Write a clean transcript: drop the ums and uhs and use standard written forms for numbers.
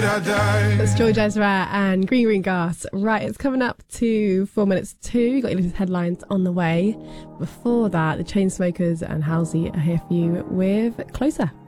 That's George Ezra and Green Green Grass. Right, it's coming up to 4 minutes to 2. You've got your latest headlines on the way. Before that, the Chainsmokers and Halsey are here for you with Closer.